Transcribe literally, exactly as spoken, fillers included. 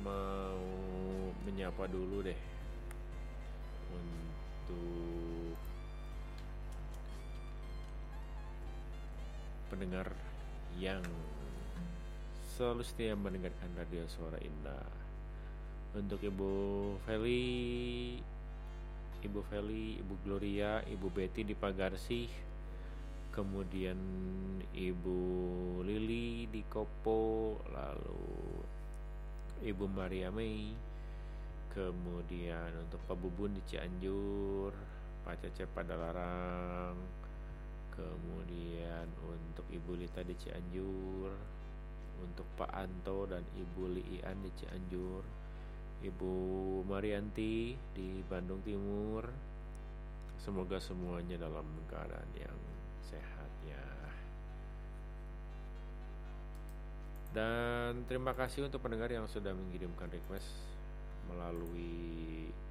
mau menyapa dulu deh untuk pendengar yang selalu setia mendengarkan Radio Suara Indah. Untuk Ibu Feli, Ibu Feli, Ibu Gloria, Ibu Betty di Pagarsih, kemudian Ibu Lili di Kopo, lalu Ibu Maria Mei, kemudian untuk Pak Bubun di Cianjur, Pak Cecep Padalarang, kemudian untuk Ibu Lita di Cianjur, untuk Pak Anto dan Ibu Lian di Cianjur, Ibu Marianti di Bandung Timur. Semoga semuanya dalam keadaan yang sehat ya. Dan terima kasih untuk pendengar yang sudah mengirimkan request melalui